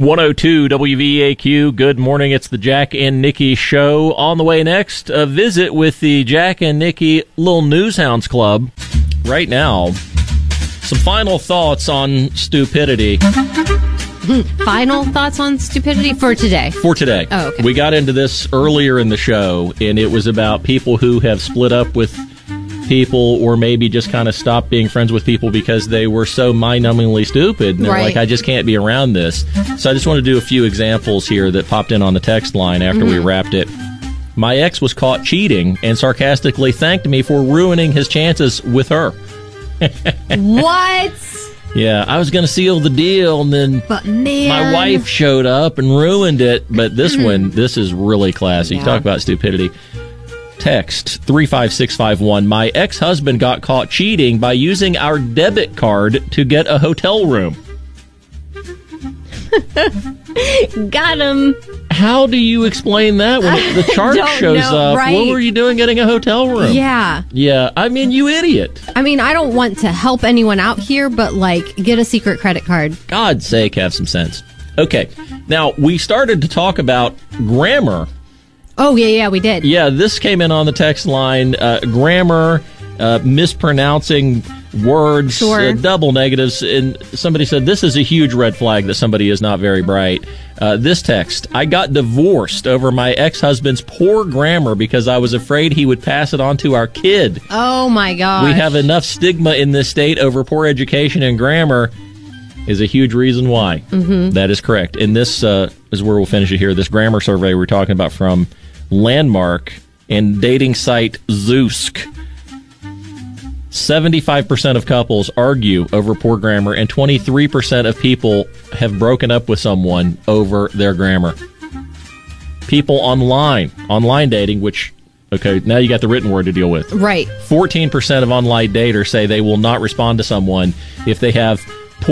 102 WVAQ. Good morning. It's the Jack and Nikki Show. On the way next, a visit with the Jack and Nikki Little Newshounds Club. Right now, some final thoughts on stupidity. Final thoughts on stupidity for today? For today. Oh, okay. We got into this earlier in the show, and it was about people who have split up with people or maybe just kind of stopped being friends with people because they were so mind-numbingly stupid. And they're Right. like, I just can't be around this. So I just want to do a few examples here that popped in on the text line after we wrapped it. My ex was caught cheating and sarcastically thanked me for ruining his chances with her. What? Yeah, I was going to seal the deal, and then But man, my wife showed up and ruined it. But this one, this is really classy. Yeah. Talk about stupidity. Text 35651. My ex-husband got caught cheating by using our debit card to get a hotel room. got him. How do you explain that when the chart don't shows know, up? right. What were you doing getting a hotel room? Yeah. Yeah, I mean, you idiot. I mean, I don't want to help anyone out here, but like, get a secret credit card. God's sake, have some sense. Okay, now we started to talk about grammar. Oh, yeah, we did. Yeah, this came in on the text line. Grammar, mispronouncing words, Sure. double negatives. And somebody said, this is a huge red flag that somebody is not very bright. This text, I got divorced over my ex-husband's poor grammar because I was afraid he would pass it on to our kid. Oh, my gosh. We have enough stigma in this state over poor education and grammar is a huge reason why. Mm-hmm. That is correct. And this is where we'll finish it here. This grammar survey we're talking about from Landmark and dating site Zoosk. 75% of couples argue over poor grammar, and 23% of people have broken up with someone over their grammar. People online dating, which, okay, now you got the written word to deal with. Right. 14% of online daters say they will not respond to someone if they have